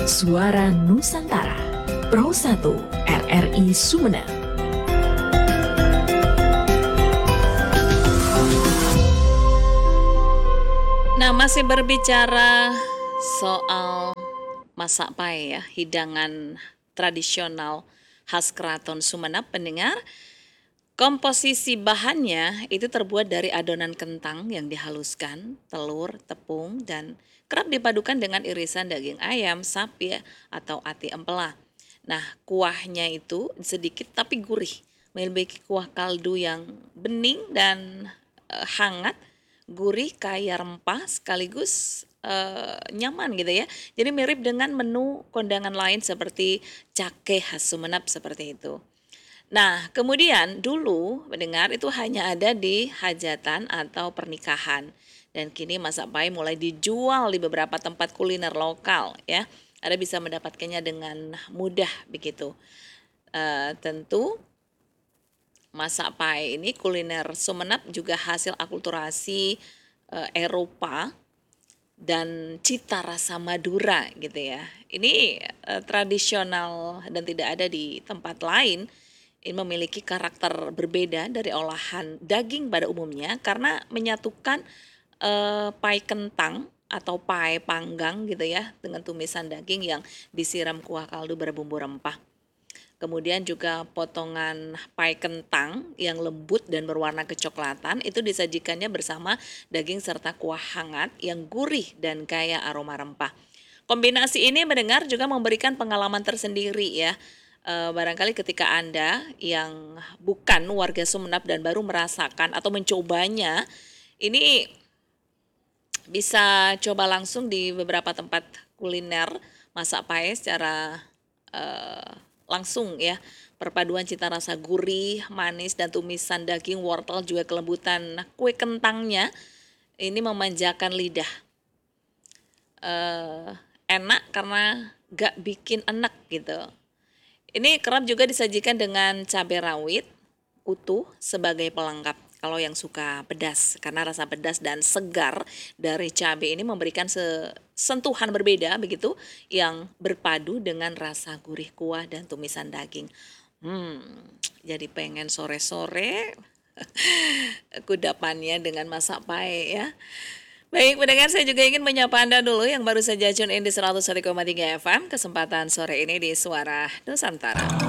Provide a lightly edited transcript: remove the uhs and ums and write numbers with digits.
Suara Nusantara Pro 1 RRI Sumeneb. Nah, masih berbicara soal masak pai ya, hidangan tradisional khas Keraton Sumeneb, pendengar. Komposisi bahannya itu terbuat dari adonan kentang yang dihaluskan, telur, tepung, dan kerap dipadukan dengan irisan daging ayam, sapi, atau ati empelah. Nah, kuahnya itu sedikit tapi gurih, memiliki kuah kaldu yang bening dan hangat, gurih, kaya rempah, sekaligus nyaman gitu ya. Jadi mirip dengan menu kondangan lain seperti cake khas Sumeneb seperti itu. Nah, kemudian dulu mendengar itu hanya ada di hajatan atau pernikahan. Dan kini masak pai mulai dijual di beberapa tempat kuliner lokal ya. Anda bisa mendapatkannya dengan mudah begitu. Tentu masak pai ini kuliner Sumeneb juga hasil akulturasi Eropa dan cita rasa Madura gitu ya. Ini tradisional dan tidak ada di tempat lain. Ini memiliki karakter berbeda dari olahan daging pada umumnya karena menyatukan pai kentang atau pai panggang gitu ya dengan tumisan daging yang disiram kuah kaldu berbumbu rempah. Kemudian juga potongan pai kentang yang lembut dan berwarna kecoklatan itu disajikannya bersama daging serta kuah hangat yang gurih dan kaya aroma rempah. Kombinasi ini mendengar juga memberikan pengalaman tersendiri ya. Barangkali ketika Anda yang bukan warga Sumeneb dan baru merasakan atau mencobanya, ini bisa coba langsung di beberapa tempat kuliner masak pai secara langsung ya. Perpaduan cita rasa gurih, manis, dan tumisan daging, wortel, juga kelembutan kue kentangnya ini memanjakan lidah. Enak karena gak bikin enek gitu. Ini kerap juga disajikan dengan cabai rawit utuh sebagai pelengkap kalau yang suka pedas, karena rasa pedas dan segar dari cabai ini memberikan sentuhan berbeda begitu yang berpadu dengan rasa gurih kuah dan tumisan daging. Jadi pengen sore-sore kudapannya dengan masak pai ya. Baik, pendengar, saya juga ingin menyapa Anda dulu yang baru saja tune in di 101,3 FM. Kesempatan sore ini di Suara Nusantara.